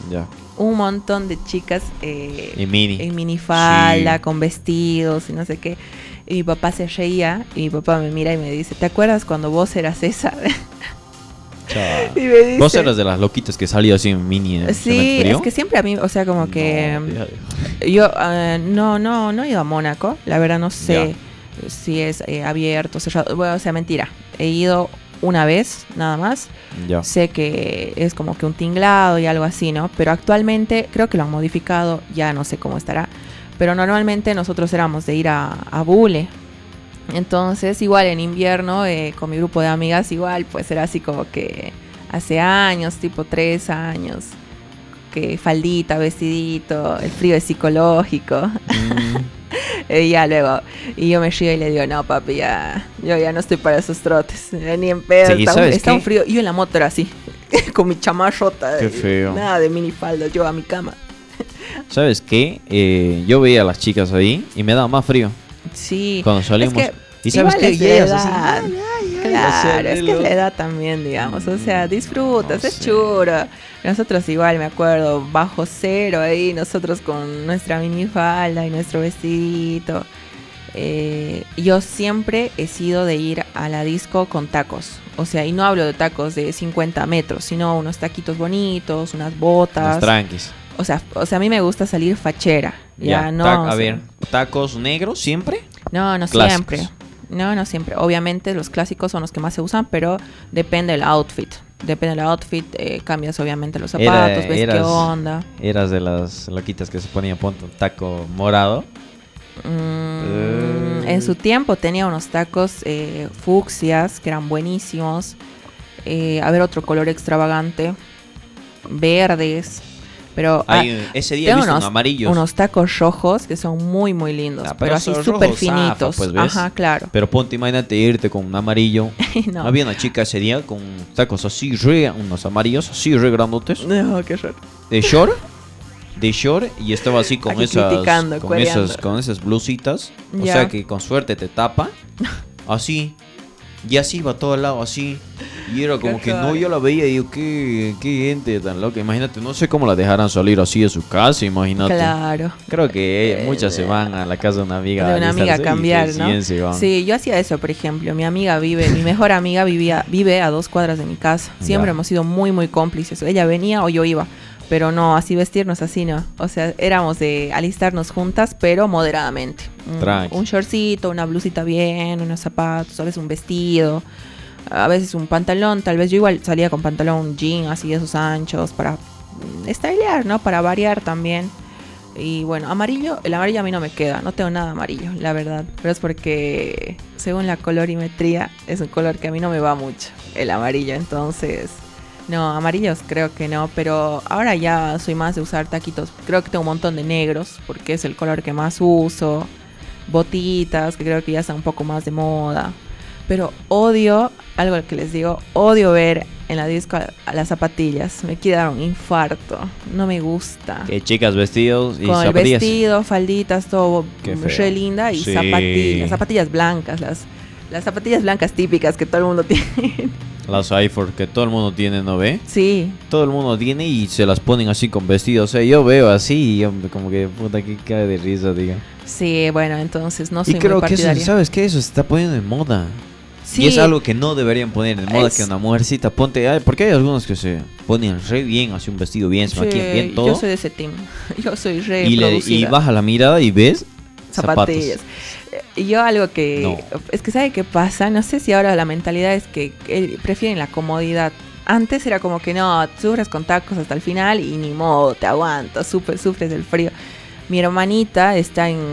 Ya. Un montón de chicas En mini. en minifalda, Sí. con vestidos y no sé qué. Y mi papá se reía y mi papá me mira y me dice, ¿te acuerdas cuando vos eras esa? Chao. Y me dice, Vos eras de las loquitas que salía así en mini en sí, Cement Frío. es que siempre a mí, o sea, como No, que deja. yo no he ido a Mónaco, la verdad no sé si es abierto, cerrado, bueno, o sea, mentira, he ido una vez nada más, Ya. sé que es como que un tinglado y algo así, ¿no? Pero actualmente creo que lo han modificado, ya no sé cómo estará, pero normalmente nosotros éramos de ir a Bule. Entonces, igual en invierno, con mi grupo de amigas, igual, pues era así como que hace años, tipo 3 años, que faldita, vestidito, el frío es psicológico. Y ya luego, y yo me río y le digo, no papi, yo ya no estoy para esos trotes, ni en pedo, Sí, está, ¿sabes está un qué? frío. Y yo en la moto era así, con mi chamarrota, Qué feo. nada de minifalda, yo a mi cama. ¿Sabes qué? Yo veía a las chicas ahí y me daba más frío Sí, cuando salimos. es que ¿Y sabes igual qué? es Y la ellas así, edad. Claro, es que es la edad también, digamos. O sea, disfrutas, No es sé. chulo. Nosotros igual, me acuerdo, bajo cero ahí, nosotros con nuestra minifalda y nuestro vestidito. Yo siempre he sido de ir a la disco con tacos. O sea, y no hablo de tacos de 50 metros, sino unos taquitos bonitos, unas botas. Los tranquis. O sea, a mí me gusta salir fachera. Ya, no. A ver, ¿tacos negros siempre? No, no Clásicos. siempre. No siempre. Obviamente los clásicos son los que más se usan, pero depende del outfit. Depende del outfit, cambias obviamente los zapatos, ves qué onda. Eras de las loquitas que se ponían ponte un taco morado. En su tiempo tenía unos tacos fucsias que eran buenísimos. A ver, otro color extravagante. Verdes. Pero Ese día he tengo visto un amarillo. unos tacos rojos que son muy, muy lindos. Ah, pero así esos súper rojos zafa, finitos. pues, ¿ves? Ajá, claro. Pero ponte, imagínate irte con un amarillo. No. Había una chica ese día con tacos así, unos amarillos, así re grandotes. No, qué raro. De short. De short. Y estaba así con Aquí criticando, cuereando. con esas blusitas. O Ya. sea que con suerte te tapa. Así. Y así iba a todo el lado, así. Y era como Qué que no, raro. yo la veía y digo, qué gente tan loca. Imagínate, no sé cómo la dejaran salir así de su casa, imagínate. Claro. Creo que muchas se van a la casa de una amiga. De una amiga a alistarse y cambiar, ¿no? recién se van. Sí, yo hacía eso, por ejemplo. Mi mejor amiga vive a 2 cuadras de mi casa. Siempre Ya. hemos sido muy, muy cómplices. Ella venía o yo iba. Pero no, así vestirnos así, no. O sea, éramos de alistarnos juntas, pero moderadamente. Tranqui. Un shortcito, una blusita bien, unos zapatos, a veces un vestido, a veces un pantalón. Tal vez yo igual salía con pantalón jean, así de esos anchos, para stylear, ¿no? Para variar también. Y bueno, el amarillo a mí no me queda, no tengo nada amarillo, la verdad. Pero es porque, según la colorimetría, es un color que a mí no me va mucho, el amarillo. Entonces, no, amarillos creo que no, pero ahora ya soy más de usar taquitos. Creo que tengo un montón de negros, porque es el color que más uso. Botitas, que creo que ya está un poco más de moda. Pero odio, algo que les digo, odio ver en la disco a las zapatillas. Me quiere dar un infarto. No me gusta. Que chicas vestidos y Con el zapatillas. vestido, falditas, todo Qué feo. re linda. Y Sí. zapatillas blancas. Las zapatillas blancas típicas que todo el mundo tiene. Las iPhone que todo el mundo tiene, ¿no ve? Sí. Todo el mundo tiene y se las ponen así con vestidos. O sea, yo veo así y yo como que puta que cae de risa, diga. Sí, bueno, entonces no soy Y creo muy que eso, partidaria. ¿sabes qué? Eso se está poniendo en moda. Sí. Y es algo que no deberían poner en moda, Es- que una mujercita ponte... Porque hay algunos que se ponen re bien, así un vestido bien, se Sí, maquillan bien, todo. yo soy de ese team. Yo soy re y producida. baja la mirada y ves Zapatillas. Y yo algo que... No. Es que ¿sabe qué pasa? No sé si ahora la mentalidad es que prefieren la comodidad. Antes era como que no, sufres con tacos hasta el final y ni modo, te aguantas, sufres del frío. Mi hermanita está en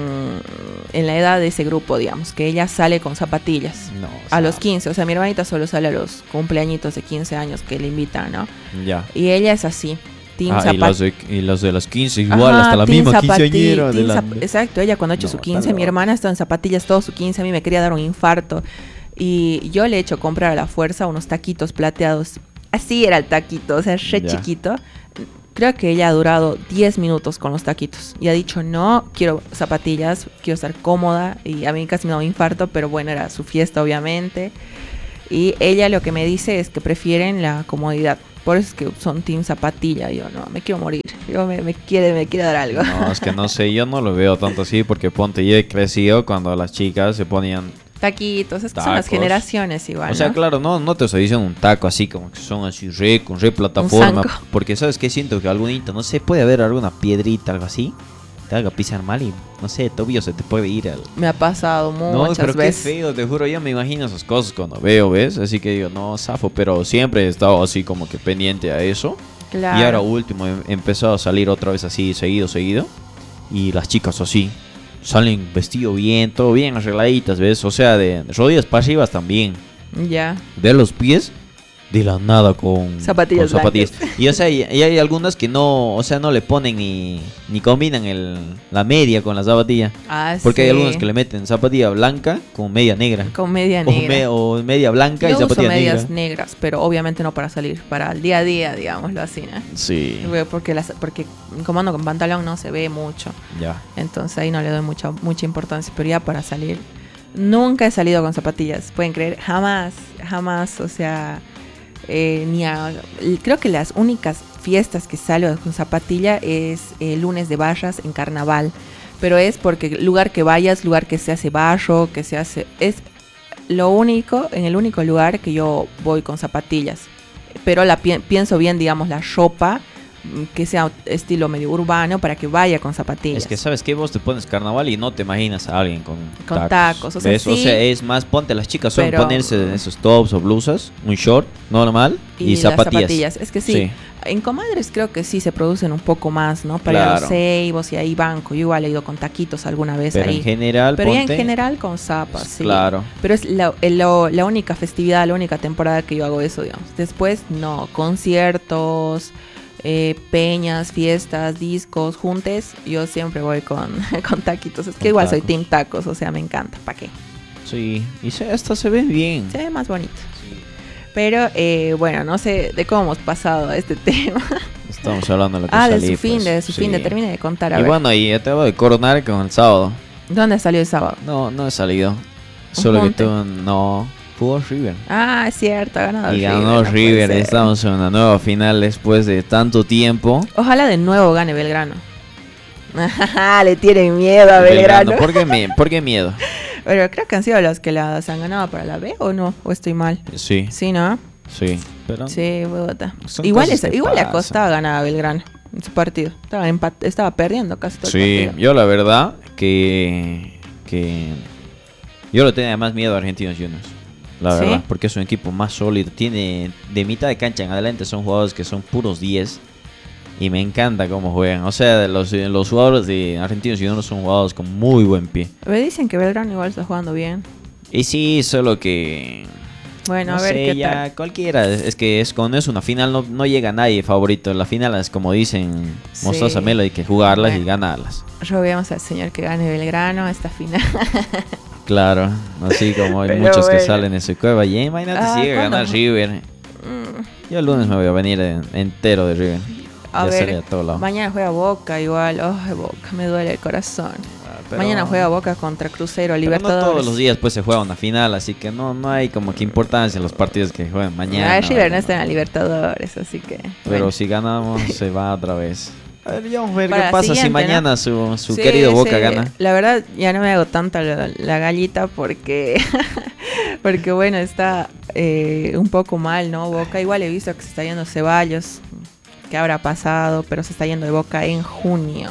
la edad de ese grupo, digamos, que ella sale con zapatillas. No, o A sea, los 15, o sea, mi hermanita solo sale a los cumpleañitos de 15 años que le invitan, ¿no? Ya. Y ella es así, team Y los de las 15 igual, hasta la team misma quinceañera de la... Exacto, ella cuando ha hecho No, su está 15, mi loco. hermana estaba en zapatillas todo su 15, a mí me quería dar un infarto. Y yo le he hecho comprar a la fuerza unos taquitos plateados. Así era el taquito, o sea, re Ya. chiquito. Creo que ella ha durado 10 minutos con los taquitos. Y ha dicho, no, quiero zapatillas, quiero estar cómoda. Y a mí casi me da un infarto, pero bueno, era su fiesta obviamente. Y ella lo que me dice es que prefieren la comodidad. Por eso es que son team zapatilla. Yo no, me quiero morir. Yo me quiere dar algo. No, es que no sé, yo no lo veo tanto así porque ponte, yo he crecido cuando las chicas se ponían Taquitos, es que son las tacos. generaciones igual, O sea, ¿no? claro, no te estoy diciendo un taco así como que son así con re plataforma. zanco. Porque sabes que siento que algún no sé, puede haber alguna piedrita, algo así, te haga pisar mal y no sé, tobillo se te puede ir al... Me ha pasado No, muchas pero qué veces. feo, te juro, yo me imagino esas cosas cuando veo, ¿ves? Así que digo, no, zafo, pero siempre he estado así como que pendiente a eso. Claro. Y ahora último empezó a salir otra vez así, seguido. Y las chicas así, salen vestido bien, todo bien, arregladitas, ¿ves? O sea, de rodillas para arriba también. Ya. De los pies, de la nada con Zapatillas con zapatillas. blancas. Y o sea, y hay algunas que no, o sea, no le ponen ni combinan la media con la zapatilla. Ah, Porque hay sí. algunos que le meten zapatilla blanca con media negra. Con media O, negra. o media blanca y Yo uso zapatilla medias negra. negras, pero obviamente no para salir, para el día a día, digámoslo así, ¿no? Sí, Porque como ando con pantalón no se ve mucho, ya. entonces ahí no le doy mucha importancia, pero ya para salir, nunca he salido con zapatillas, pueden creer, jamás, o sea, creo que las únicas fiestas que salgo con zapatilla es el lunes de barras en carnaval, pero es porque lugar que vayas, lugar que se hace barro, es en el único lugar que yo voy con zapatillas, pero pienso bien, digamos, la ropa que sea estilo medio urbano para que vaya con zapatillas. Es que sabes que vos te pones carnaval y no te imaginas a alguien con tacos, o sea, ¿ves? sí. O sea, es más, ponte, las chicas suelen Pero- ponerse esos tops o blusas, un short normal y las zapatillas. Es que sí, en comadres creo que sí se producen un poco más, ¿no? Para ir a Claro. los ceibos y ahí banco. Yo igual he ido con taquitos alguna vez Pero ahí. en general, Pero ya en ponte, general con zapas, sí. claro. Pero es la única festividad, la única temporada que yo hago eso, digamos. Después, no. Conciertos, peñas, fiestas, discos, juntes. Yo siempre voy con taquitos. Es que Con igual soy tacos. team tacos, o sea, me encanta. ¿Para qué? Sí, y hasta se ven bien. Se ve más bonito. Pero, bueno, no sé de cómo hemos pasado a este tema. Estamos hablando de lo que De salí, su fin, pues, de su fin. sí. Termine de contar, a Y ver. bueno, y acabo de coronar con el sábado. ¿Dónde salió el sábado? No he salido. Solo que junte? tú no. Jugó River. Ah, es cierto, ha ganado Y River. ganó no puede River. ser. Estamos en una nueva final después de tanto tiempo. Ojalá de nuevo gane Belgrano. Le tienen miedo a Belgrano. ¿Por qué miedo? Pero creo que han sido los que las han ganado para la B, ¿o no? ¿O estoy mal? Sí, Sí, ¿no? sí. Pero Sí, Bogotá. Son Igual, cosas que igual le pasan. costaba ganar a Belgrano en su partido. Estaba perdiendo casi todo el sí, partido. yo la verdad que yo le tenía más miedo a Argentinos Juniors. La ¿Sí? verdad, porque es un equipo más sólido. Tiene de mitad de cancha en adelante son jugadores que son puros 10. Y me encanta cómo juegan. O sea, los jugadores de Argentinos Juniors son jugadores con muy buen pie. Me dicen que Belgrano igual está jugando bien. Y sí, solo que Bueno, no a ver sé, qué ya tal. cualquiera. Es que cuando es una final no llega nadie favorito. La final es como dicen Sí. Mostaza Melo, hay que jugarlas y Bueno. ganarlas. Roguemos al señor que gane Belgrano esta final. Claro, así como hay Pero muchos que bueno. salen en su cueva. Y imagínate si llega a ganar ¿cuándo? River. Mm, Yo el lunes me voy a venir entero de River. A Ya salí ver, a todo lado. mañana juega Boca igual. Oh, Boca, me duele el corazón. Pero- Mañana juega Boca contra Cruzeiro, pero Libertadores. no todos los días pues se juega una final, así que no hay como que importancia en los partidos que juegan mañana. River no o está en la Libertadores, así que. Pero bueno. si ganamos se va otra vez. A ver, ya vamos a ver Para qué la pasa si siguiente, mañana su Sí, querido Boca sí. gana. La verdad, ya no me hago tanta la gallita porque, porque bueno, está un poco mal, ¿no? Boca, igual he visto que se está yendo Ceballos, que habrá pasado, pero se está yendo de Boca en junio.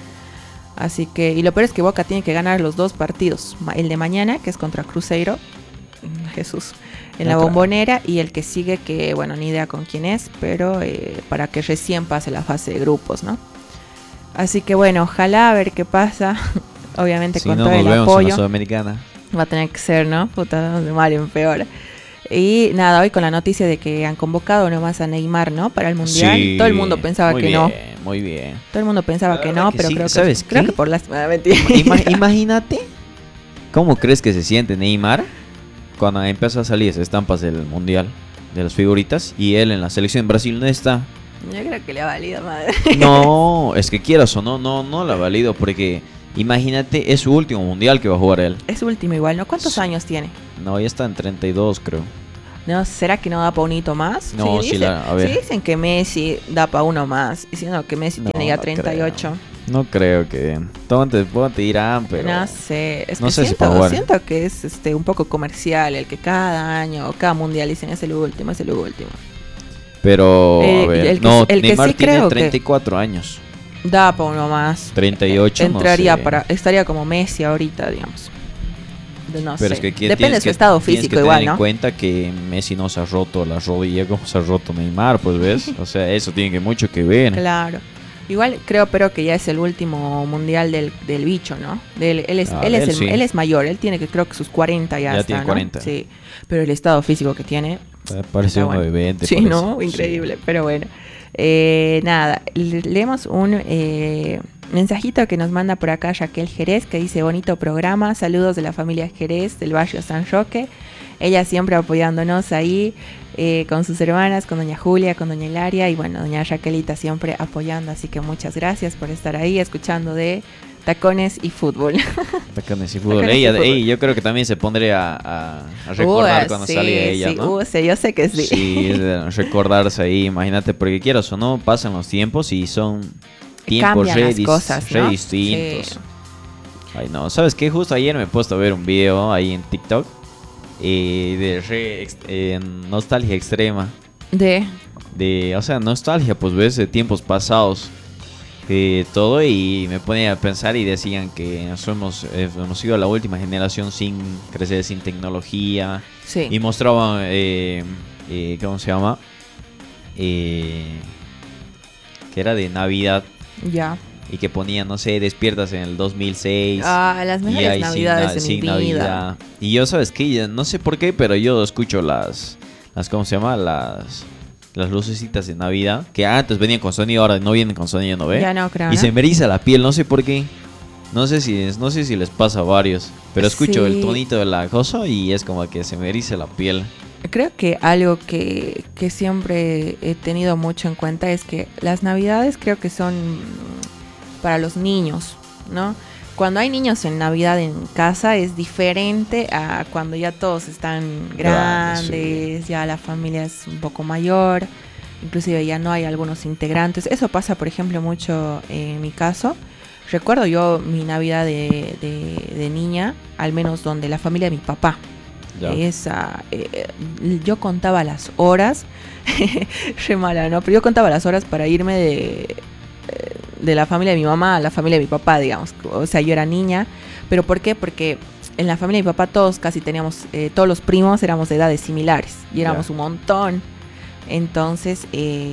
Así que, y lo peor es que Boca tiene que ganar los dos partidos. El de mañana, que es contra Cruzeiro, Jesús, en la Otra. Bombonera, y el que sigue, que bueno, ni idea con quién es, pero para que recién pase la fase de grupos, ¿no? Así que bueno, ojalá a ver qué pasa. Obviamente Si con no todo nos el vemos en la apoyo. Sudamericana. Va a tener que ser, ¿no? Puta, de mal en peor. Y nada, hoy con la noticia de que han convocado nomás a Neymar, ¿no? Para el Mundial. Sí, Todo el mundo pensaba muy que bien, no. Muy bien. Todo el mundo pensaba La que verdad no, que pero sí. creo ¿Sabes creo qué? que por las... mentira. Imagínate cómo crees que se siente Neymar cuando empezó a salir esas estampas del Mundial, de las figuritas, y él en la selección de Brasil no está. Yo creo que le ha valido madre. No, es que quieras o no la valido porque imagínate, es su último Mundial que va a jugar él. Es último igual, ¿no? ¿Cuántos Sí. años tiene? No, ya está en 32 creo. ¿No? ¿Será que no da para un hito más? No, sí, a ver. Sí dicen que Messi da para uno más, diciendo que Messi tiene ya 38. Creo. No creo que... Ponte Irán, pero... No sé, es no que sé si para jugar. siento que es un poco comercial el que cada año o cada mundial dicen es el último. Pero, a ver, Neymar sí tiene 34 años. Da para uno más. 38, entraría no sé. estaría como Messi ahorita, digamos. No pero sé. es que depende de su estado físico igual, ¿no? Tienes que tener en cuenta que Messi no se ha roto la rodilla como se ha roto Neymar, pues ves. O sea, eso tiene mucho que ver. Claro. Igual creo, pero que ya es el último mundial del bicho, ¿no? Él es mayor, él tiene creo que sus 40 ya está, tiene 40. ¿no? Sí, pero el estado físico que tiene... Parece uno de 20. Sí, parece. ¿no? Increíble, sí. Pero bueno. Nada, leemos un mensajito que nos manda por acá Raquel Jerez, que dice: bonito programa, saludos de la familia Jerez del barrio San Roque. Ella siempre apoyándonos ahí con sus hermanas, con doña Julia, con doña Hilaria y bueno, doña Raquelita siempre apoyando, así que muchas gracias por estar ahí escuchando de Tacones y Fútbol. Tacones y Fútbol. Ella, yo creo que también se pondría a recordar cuando salía ella, sí, ¿no? Sí, yo sé que sí. Sí, es de recordarse ahí, imagínate, porque quieras o no, pasan los tiempos y son tiempos cosas, re ¿no? distintos. Sí. Ay, no, ¿sabes qué? Justo ayer me he puesto a ver un video ahí en TikTok de nostalgia extrema. O sea, nostalgia, pues ves, de tiempos pasados. Todo, y me ponía a pensar y decían que hemos sido la última generación sin crecer, sin tecnología. Sí. Y mostraban, ¿cómo se llama? Que era de Navidad. Ya. Y que ponían, no sé, despiertas en el 2006. Las mejores Navidades de mi vida. Y yo, ¿sabes qué? No sé por qué, pero yo escucho las ¿cómo se llama? Las lucecitas de Navidad, que antes venían con sonido, ahora no vienen con sonido, ¿no ve? Ya no, creo. Y se me eriza la piel, no sé por qué. No sé si les pasa a varios, pero escucho el tonito de la cosa y es como que se me eriza la piel. Creo que algo que siempre he tenido mucho en cuenta es que las Navidades creo que son para los niños, ¿no? Cuando hay niños en Navidad en casa es diferente a cuando ya todos están grandes, sí. Ya la familia es un poco mayor, inclusive ya no hay algunos integrantes. Eso pasa, por ejemplo, mucho en mi caso. Recuerdo yo mi Navidad de niña, al menos donde la familia de mi papá. Yo contaba las horas, re mala, ¿no? Pero yo contaba las horas para irme de la familia de mi mamá a la familia de mi papá, digamos. O sea, yo era niña. ¿Pero por qué? Porque en la familia de mi papá todos casi teníamos, todos los primos éramos de edades similares. Y éramos un montón. Entonces,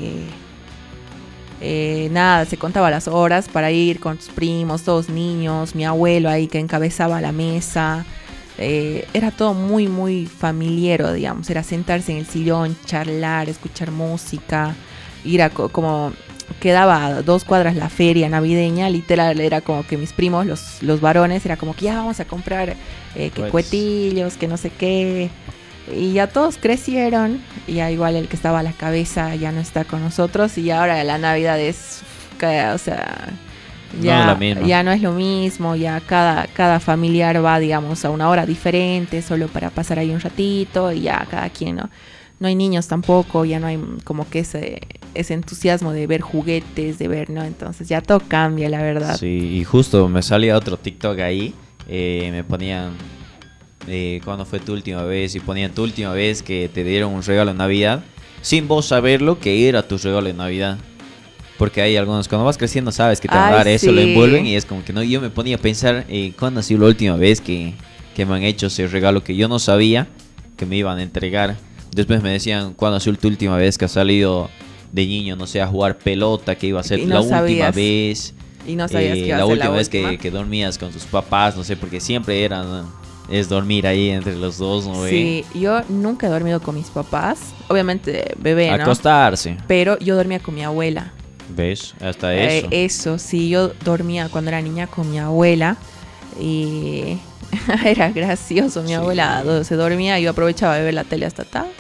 nada, se contaba las horas para ir con tus primos, todos niños, mi abuelo ahí que encabezaba la mesa. Era todo muy, muy familiero, digamos. Era sentarse en el sillón, charlar, escuchar música, ir a como... Quedaba a 2 cuadras la feria navideña, literal, era como que mis primos, los varones, era como que ya vamos a comprar que cuetillos, que no sé qué. Y ya todos crecieron, y ya igual el que estaba a la cabeza ya no está con nosotros, y ahora la Navidad es, o sea, ya no es lo mismo, ya cada familiar va, digamos, a una hora diferente, solo para pasar ahí un ratito, y ya cada quien, ¿no? No hay niños tampoco, ya no hay como que ese entusiasmo de ver juguetes, de ver, ¿no? Entonces ya todo cambia, la verdad. Sí, y justo me salía otro TikTok ahí, me ponían, ¿cuándo fue tu última vez? Y ponían tu última vez que te dieron un regalo de Navidad, sin vos saber lo que era tu regalo de Navidad. Porque hay algunos, cuando vas creciendo sabes que te van a dar eso, sí. Lo envuelven y es como que no. Yo me ponía a pensar, ¿cuándo ha sido la última vez que me han hecho ese regalo que yo no sabía que me iban a entregar? Después me decían, ¿cuándo ha sido tu última vez que has salido de niño, no sé, a jugar pelota, que iba a ser la última vez? Y no sabías que iba a la ser última la vez última. que dormías con tus papás, no sé, porque siempre es dormir ahí entre los dos, ¿no? Sí, yo nunca he dormido con mis papás, obviamente bebé, ¿no? Acostarse. Pero yo dormía con mi abuela. ¿Ves? Hasta eso. Eso, sí, yo dormía cuando era niña con mi abuela y era gracioso. Mi abuela se dormía y yo aprovechaba de ver la tele hasta tarde.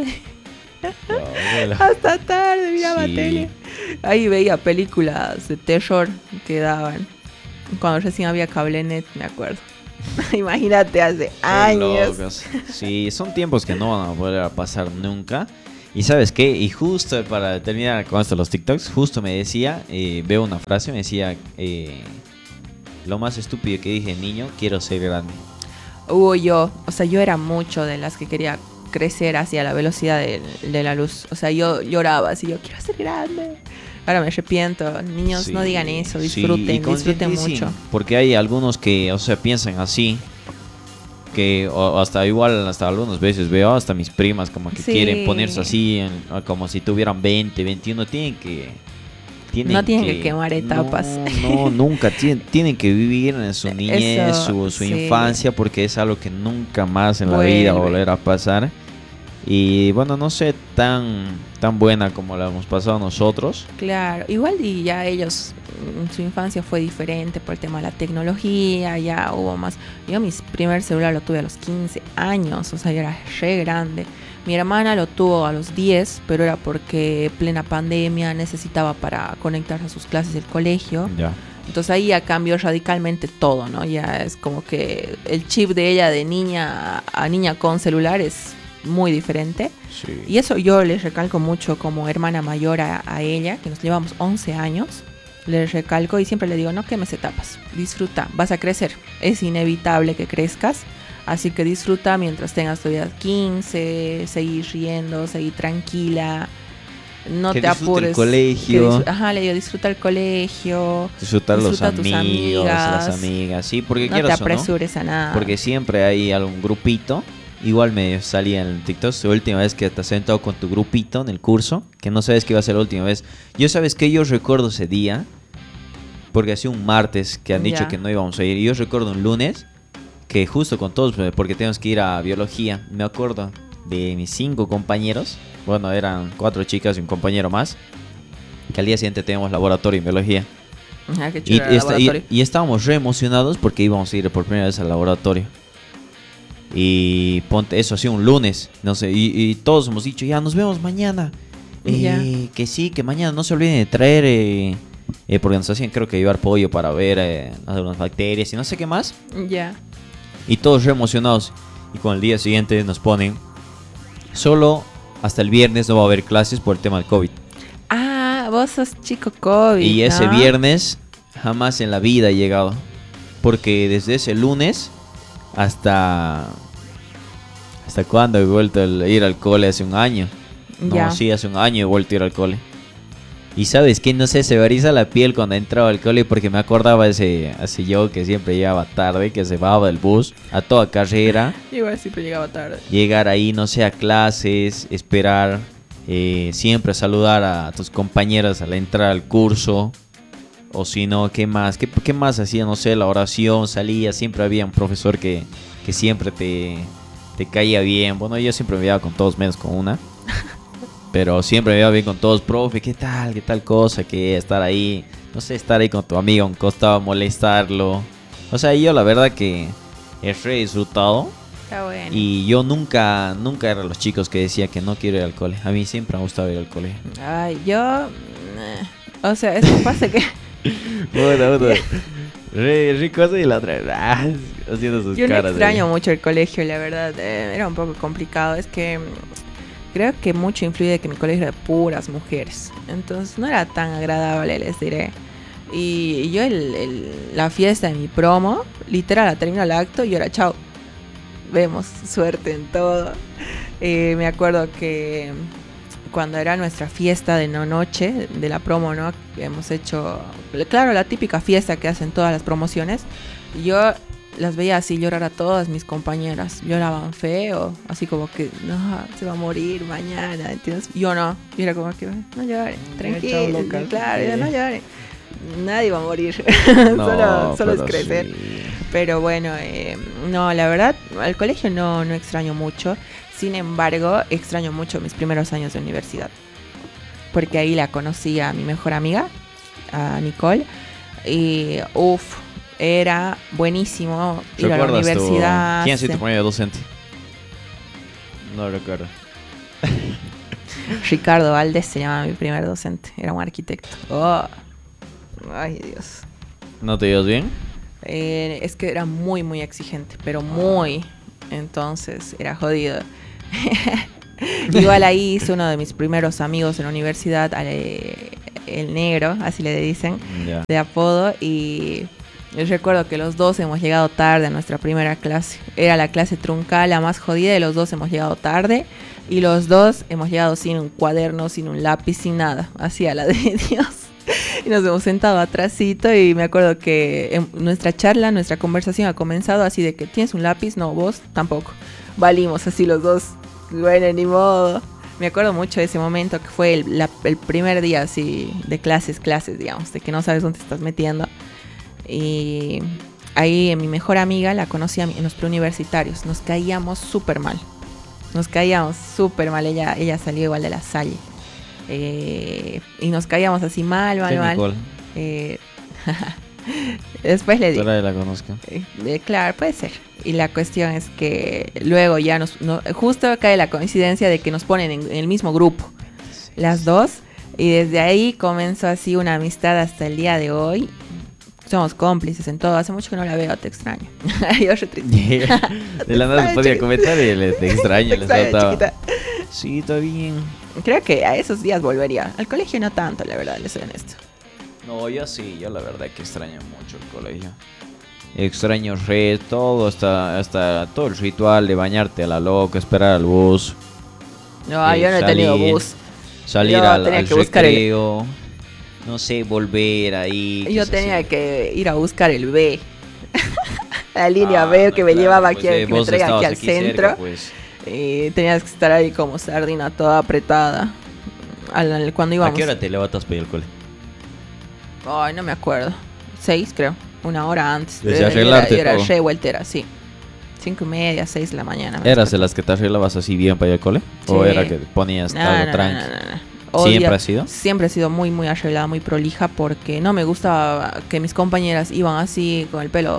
Hasta tarde miraba tele. Ahí veía películas de terror que daban cuando recién había Cablenet, me acuerdo. Imagínate, hace Qué años. locos. Sí, son tiempos que no van a volver a pasar nunca. Y ¿sabes qué? Y justo para terminar con esto los TikToks, justo me decía, veo una frase, me decía, lo más estúpido que dije, niño, quiero ser grande. Yo era mucho de las que quería crecer hacia la velocidad de la luz. O sea, yo lloraba así, yo quiero ser grande. Ahora me arrepiento. Niños, Sí, no digan eso, sí, disfruten, y disfruten concienticen, mucho. porque hay algunos que, o sea, piensan así, que o hasta igual, hasta algunas veces veo hasta mis primas como que Sí. quieren ponerse así, como si tuvieran 20, 21, No tienen que quemar etapas. No, nunca, tienen que vivir en su niñez, Eso, su sí. infancia, porque es algo que nunca más en la vida va a Vuelve. volver a pasar. Y bueno, no sé tan buena como la hemos pasado nosotros. Claro, igual y ya ellos, su infancia fue diferente por el tema de la tecnología, ya hubo más. Yo mi primer celular lo tuve a los 15 años, o sea, yo era re grande. Mi hermana lo tuvo a los 10, pero era porque plena pandemia necesitaba para conectarse a sus clases del colegio. Ya. Entonces ahí ya cambió radicalmente todo, ¿no? Ya es como que el chip de ella de niña a niña con celular es muy diferente. Sí. Y eso yo les recalco mucho como hermana mayor a ella, que nos llevamos 11 años. Les recalco y siempre le digo, no quemes etapas, disfruta, vas a crecer. Es inevitable que crezcas, así que disfruta mientras tengas tu edad 15, seguir riendo, seguir tranquila. No Que te disfrute apures. el colegio. Le digo, disfruta el colegio. Disfrutar los Disfruta tus amigos, las amigas. amigas, sí, porque No te quieras o no, apresures a nada. porque siempre hay algún grupito. Igual me salía en el TikTok, la última vez que te has sentado con tu grupito en el curso, que no sabes que iba a ser la última vez. Sabes que yo recuerdo ese día, porque hacía un martes que han dicho Ya. que no íbamos a ir, y yo recuerdo un lunes que justo con todos, porque tenemos que ir a biología, me acuerdo de mis 5 compañeros, bueno, eran 4 chicas y un compañero más, que al día siguiente teníamos laboratorio en biología. Ah, qué Y, chulo el laboratorio. y estábamos re emocionados porque íbamos a ir por primera vez al laboratorio. Y ponte, eso así un lunes, no sé, y todos hemos dicho, ya nos vemos mañana. Ya. Que sí, que mañana no se olviden de traer, porque nos hacían creo que llevar pollo para ver algunas bacterias y no sé qué más. Ya. Y todos re emocionados. Y con el día siguiente nos ponen, solo hasta el viernes no va a haber clases por el tema del COVID. Ah, vos sos chico COVID, Y ese ¿no? viernes jamás en la vida he llegado. Porque desde ese lunes hasta cuándo he vuelto a ir al cole, hace un año. Ya. No, sí, hace un año he vuelto a ir al cole. Y sabes que no sé, se me eriza la piel cuando entraba al cole porque me acordaba ese yo que siempre llegaba tarde, que se bajaba del bus a toda carrera. Igual siempre llegaba tarde. Llegar ahí, no sé, a clases, esperar, siempre saludar a tus compañeras al entrar al curso. O si no, ¿qué más? ¿Qué más hacía? No sé, la oración, salía, siempre había un profesor que siempre te caía bien. Bueno, yo siempre me llevaba con todos menos con una. Pero siempre me iba bien con todos, profe, ¿qué tal? ¿Qué tal cosa? Que estar ahí, no sé, estar ahí con tu amigo, a un costado, molestarlo. O sea, yo la verdad que he re disfrutado. Está bueno. Y yo nunca era de los chicos que decía que no quiero ir al cole. A mí siempre me ha gustado ir al cole. Ay, yo... O sea, es que pasa que... Bueno, re cosa y la otra haciendo sus Yo no caras. extraño mucho el colegio, la verdad. Era un poco complicado. Es que creo que mucho influye de que mi colegio era de puras mujeres. Entonces no era tan agradable, les diré. Y yo la fiesta de mi promo, literal, la termino el acto y ahora chao. Vemos, suerte en todo. Me acuerdo que cuando era nuestra fiesta de no noche, de la promo, ¿no? Hemos hecho, claro, la típica fiesta que hacen todas las promociones. Yo las veía así llorar a todas mis compañeras. Lloraban feo, así como que, no, se va a morir mañana, ¿entiendes? Yo no, yo era como que, no lloren, tranquilo, claro, yo no lloren. Nadie va a morir, No, solo es pero crecer. sí. Pero bueno, no, la verdad, al colegio no extraño mucho. Sin embargo, extraño mucho mis primeros años de universidad. Porque ahí la conocí a mi mejor amiga, a Nicole. Y era buenísimo ir a la universidad. ¿Quién ha sido tu primer docente? No recuerdo. Ricardo Valdés se llamaba mi primer docente. Era un arquitecto. Oh. Ay, Dios. ¿No te llevas bien? Es que era muy, muy exigente, pero muy. Entonces era jodido. Igual ahí hice uno de mis primeros amigos en la universidad, el negro, así le dicen, de apodo. Y yo recuerdo que los dos hemos llegado tarde a nuestra primera clase. Era la clase truncal, la más jodida, y los dos hemos llegado tarde. Y los dos hemos llegado sin un cuaderno, sin un lápiz, sin nada. Así a la de Dios. Y nos hemos sentado atrásito y me acuerdo que en nuestra charla, nuestra conversación ha comenzado así de que ¿tienes un lápiz? No, vos tampoco. Valimos así los dos. Bueno, ni modo. Me acuerdo mucho de ese momento que fue el primer día así de clases, digamos, de que no sabes dónde te estás metiendo. Y ahí mi mejor amiga la conocí en los preuniversitarios. Nos caíamos súper mal. Ella salió igual de la Salle. Y nos caíamos así mal. Después le digo. La conozco. Claro, puede ser. Y la cuestión es que luego ya justo cae la coincidencia de que nos ponen en el mismo grupo, las dos. Y desde ahí comenzó así una amistad hasta el día de hoy. Somos cómplices en todo. Hace mucho que no la veo, te extraño. Yo re triste. De la nada se podía comentar y te extraño. Chiquita. Sí, está bien. Creo que a esos días volvería. Al colegio no tanto, la verdad, les soy honesto. No, yo sí, yo la verdad que extraño mucho el colegio. Extraño todo, hasta todo el ritual de bañarte a la loca, esperar al bus. No, yo no he tenido bus. Salir al recreo. No sé, volver ahí. Yo tenía que ir a buscar el B. La línea B que me llevaba aquí, que me traía aquí al centro. Cerca, pues. Y tenías que estar ahí como sardina toda apretada. Cuando íbamos. ¿A qué hora te levantas para ir al cole? Ay, no me acuerdo. 6, creo. Una hora antes. Desde arreglarte era todo. re vueltera, sí. 5:30, 6 de la mañana. ¿Eras de las que te arreglabas así bien para ir al cole? Sí. ¿O era que ponías algo tranqui? No. ¿Siempre ha sido? Siempre he sido muy, muy arreglada, muy prolija, porque no me gustaba que mis compañeras iban así con el pelo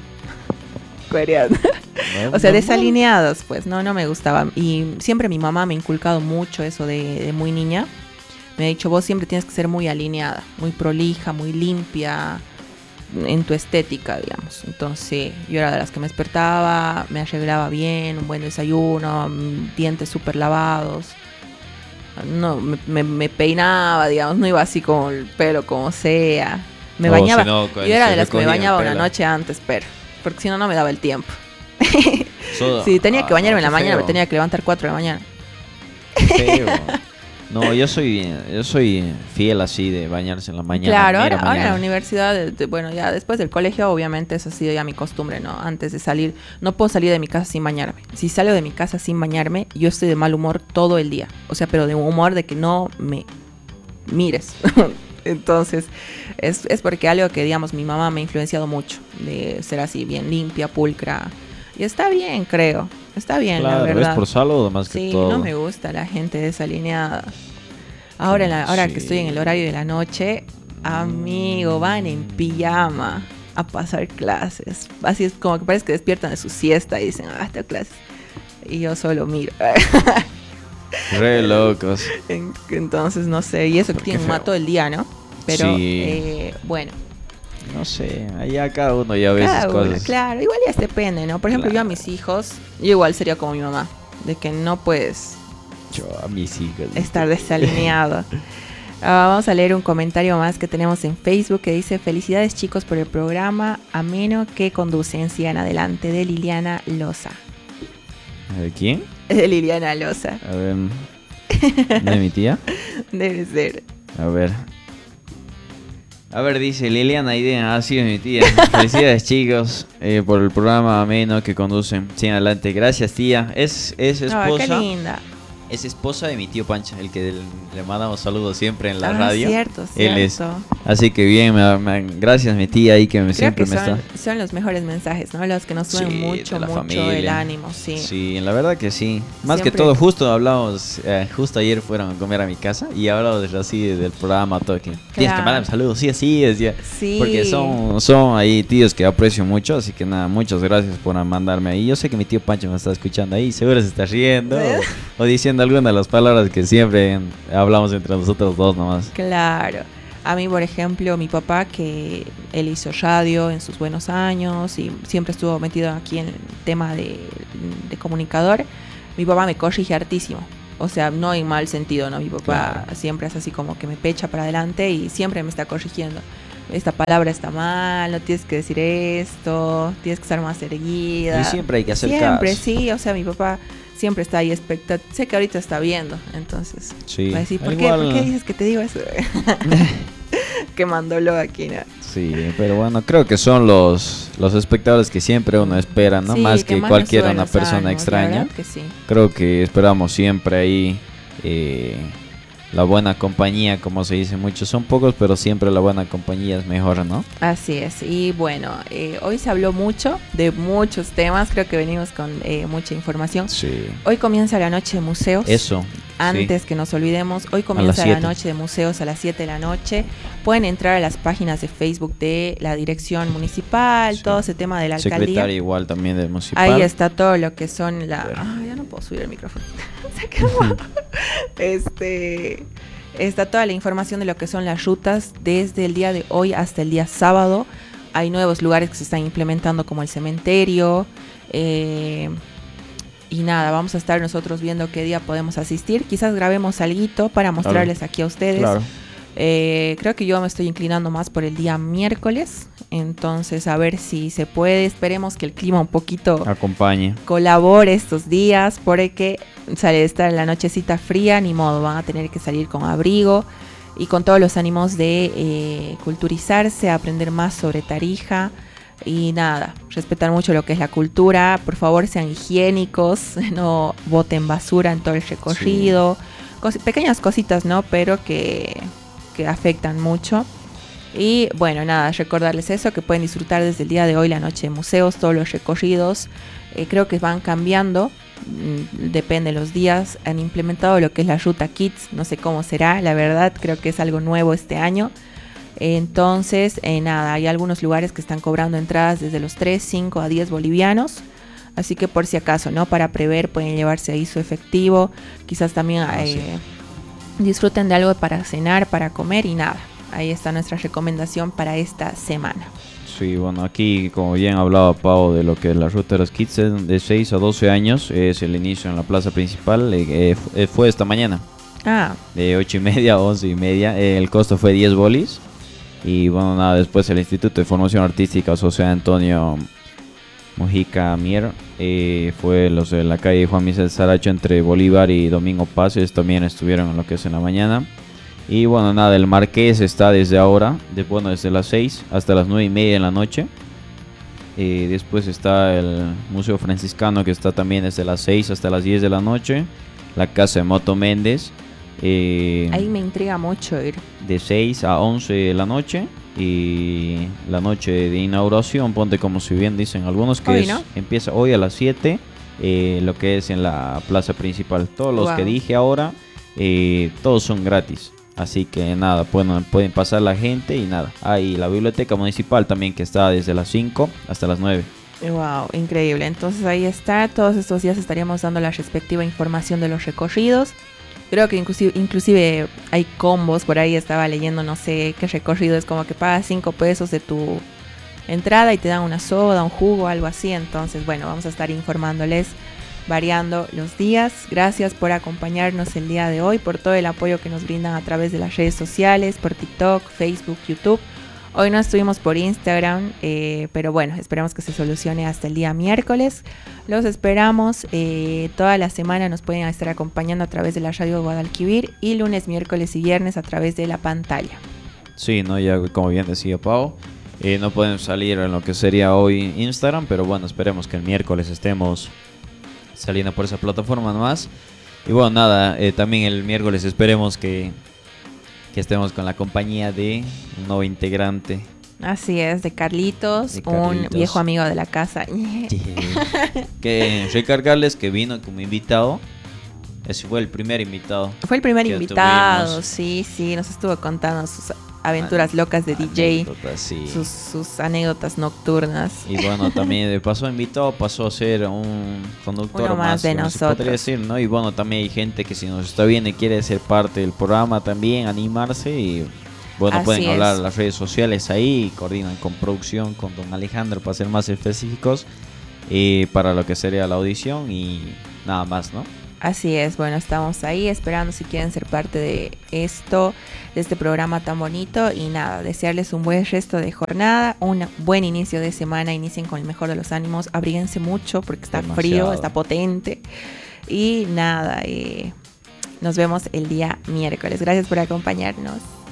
o sea, desalineadas, pues, no me gustaba. Y siempre mi mamá me ha inculcado mucho eso de muy niña. Me ha dicho, vos siempre tienes que ser muy alineada, muy prolija, muy limpia en tu estética, digamos. Entonces, yo era de las que me despertaba, me arreglaba bien, un buen desayuno, dientes súper lavados. No, me peinaba, digamos, no iba así con el pelo como sea. Me bañaba. Si no, yo era de las que me bañaba una noche antes, porque si no, no me daba el tiempo. Sí, tenía que bañarme en la mañana, me tenía que levantar 4 de la mañana. Feo. No, yo soy fiel así de bañarse en la mañana. Claro, ahora en la universidad, bueno, ya después del colegio, obviamente eso ha sido ya mi costumbre, ¿no? Antes de salir, no puedo salir de mi casa sin bañarme. Si salgo de mi casa sin bañarme, yo estoy de mal humor todo el día. O sea, pero de un humor de que no me mires. Entonces, es porque algo que, digamos, mi mamá me ha influenciado mucho, de ser así, bien limpia, pulcra. Y está bien, creo. Está bien, claro, la verdad. ¿Es por salud más que todo? Sí, no me gusta la gente desalineada. Ahora que estoy en el horario de la noche, amigo, van en pijama a pasar clases. Así es como que parece que despiertan de su siesta y dicen, tengo clases. Y yo solo miro. Re locos. Entonces, no sé. Y eso que tienen todo el día, ¿no? Pero, sí. Bueno. No sé, allá cada uno ya ve sus cosas. Claro, igual ya depende, ¿no? Por ejemplo, yo a mis hijos, yo igual sería como mi mamá, de que no puedes a mis hijos estar desalineado. Vamos a leer un comentario más que tenemos en Facebook que dice: felicidades chicos por el programa ameno que conducen, sigan adelante, de Liliana Loza. ¿De quién? De Liliana Loza. A ver, ¿de mi tía? Debe ser. A ver, dice Liliana Idea, sí, es mi tía. Felicidades chicos por el programa ameno que conducen. Sigan adelante. Gracias, tía. Es esposa. Oh, qué linda. Es esposa de mi tío Pancha, el que le mandamos saludos siempre en la radio. Cierto. Él es. Así que bien, gracias mi tía ahí que siempre me está. Son los mejores mensajes, ¿no? Los que nos suben mucho el ánimo, sí. Sí, la verdad que sí. Más siempre. Que todo, justo hablamos, justo ayer fueron a comer a mi casa y hablamos así del programa, todo que tienes que mandarme saludos, sí, decía. Sí. Porque son ahí tíos que aprecio mucho, así que nada, muchas gracias por mandarme ahí. Yo sé que mi tío Pancho me está escuchando ahí, seguro se está riendo o diciendo alguna de las palabras que siempre hablamos entre nosotros dos nomás. Claro. A mí, por ejemplo, mi papá, que él hizo radio en sus buenos años y siempre estuvo metido aquí en el tema de comunicador, mi papá me corrige hartísimo. O sea, no en mal sentido, ¿no? Mi papá siempre es así como que me pecha para adelante y siempre me está corrigiendo. Esta palabra está mal, no tienes que decir esto, tienes que estar más erguida. Y siempre hay que hacer siempre, caso. Sí, o sea, mi papá siempre está ahí expectante. Sé que ahorita está viendo, entonces Sí. va a decir, ¿por Igual... qué dices que te digo eso? Que mandólo aquí, ¿no? Sí, pero bueno, creo que son los espectadores que siempre uno espera, ¿no? Sí, Más que más cualquier nos suben una los persona ánimos, extraña. la verdad que sí. Creo que esperamos siempre ahí la buena compañía, como se dice, muchos son pocos, pero siempre la buena compañía es mejor, ¿no? Así es, y bueno, hoy se habló mucho de muchos temas, creo que venimos con mucha información. Sí. Hoy comienza la noche de museos. Eso. Antes sí. que nos olvidemos, hoy comienza la noche de museos a las 7 de la noche. Pueden entrar a las páginas de Facebook de la dirección municipal, todo ese tema de la alcaldía. Secretaria igual también del municipal. Ahí está todo lo que son la... ya no puedo subir el micrófono. Se quemó. Está toda la información de lo que son las rutas desde el día de hoy hasta el día sábado. Hay nuevos lugares que se están implementando como el cementerio. Y nada, vamos a estar nosotros viendo qué día podemos asistir. Quizás grabemos alguito para mostrarles aquí a ustedes. Claro. Creo que yo me estoy inclinando más por el día miércoles. Entonces, a ver si se puede. Esperemos que el clima un poquito acompañe, colabore estos días, porque sale de estar en la nochecita fría, ni modo, van a tener que salir con abrigo y con todos los ánimos de culturizarse, aprender más sobre Tarija. Y nada, respetar mucho lo que es la cultura. Por favor, sean higiénicos, no boten basura en todo el recorrido. Sí. Pequeñas cositas, ¿no? Pero que afectan mucho. Y bueno, nada, recordarles eso, que pueden disfrutar desde el día de hoy la noche de museos, todos los recorridos. Creo que van cambiando, depende de los días. Han implementado lo que es la ruta Kids, no sé cómo será, la verdad, creo que es algo nuevo este año. Entonces, nada, hay algunos lugares que están cobrando entradas desde los 3, 5 a 10 bolivianos. Así que por si acaso, ¿no? Para prever, pueden llevarse ahí su efectivo. Quizás también disfruten de algo para cenar, para comer y nada. Ahí está nuestra recomendación para esta semana. Sí, bueno, aquí como bien hablaba Pau de lo que es la ruta de los kids de 6 a 12 años, es el inicio en la plaza principal, fue esta mañana. De 8:30 a 11:30, el costo fue 10 bolis. Y bueno, nada, después el Instituto de Formación Artística José Antonio Mujica Mier, fue los de la calle Juan Michel Saracho entre Bolívar y Domingo Paz, ellos también estuvieron en lo que es en la mañana. Y bueno, nada, el Marqués está desde ahora, desde las 6 hasta las 9:30 de la noche. Después está el Museo Franciscano, que está también desde las 6 hasta las 10 de la noche. La Casa de Moto Méndez. Ahí me intriga mucho ir. De 6 a 11 de la noche. Y la noche de inauguración, ponte como si bien dicen algunos, que hoy, ¿no? Empieza hoy a las 7, lo que es en la plaza principal. Todos los que dije ahora, todos son gratis. Así que nada, pueden pasar la gente y nada. Hay la biblioteca municipal también, que está desde las 5 hasta las 9. Wow, increíble. Entonces ahí está, todos estos días estaríamos dando la respectiva información de los recorridos. Creo que inclusive hay combos, por ahí estaba leyendo, no sé qué recorrido, es como que pagas 5 pesos de tu entrada y te dan una soda, un jugo, algo así. Entonces, bueno, vamos a estar informándoles, variando los días. Gracias por acompañarnos el día de hoy, por todo el apoyo que nos brindan a través de las redes sociales, por TikTok, Facebook, YouTube. Hoy no estuvimos por Instagram, pero bueno, esperamos que se solucione hasta el día miércoles. Los esperamos, toda la semana nos pueden estar acompañando a través de la radio Guadalquivir y lunes, miércoles y viernes a través de la pantalla. Sí, no, ya como bien decía Pau, no pueden salir en lo que sería hoy Instagram, pero bueno, esperemos que el miércoles estemos saliendo por esa plataforma nomás. Y bueno, nada, también el miércoles esperemos que estemos con la compañía de un nuevo integrante. Así es, de Carlitos, un viejo amigo de la casa. Que recargarles que vino como invitado. Ese fue el primer invitado. Fue el primer invitado, sí, nos estuvo contando sus aventuras locas de DJ, sí. sus anécdotas nocturnas. Y bueno, también de paso invitado, pasó a ser un conductor uno más de nosotros. Podría decir, ¿no? Y bueno, también hay gente que si nos está viendo y quiere ser parte del programa también, animarse y Bueno, Así pueden hablar es. a las redes sociales ahí, coordinan con producción, con don Alejandro para ser más específicos para lo que sería la audición y nada más, ¿no? Así es, bueno, estamos ahí esperando si quieren ser parte de esto, de este programa tan bonito. Y nada, desearles un buen resto de jornada, un buen inicio de semana, inicien con el mejor de los ánimos, abríguense mucho porque está frío, está potente. Y nada, nos vemos el día miércoles. Gracias por acompañarnos.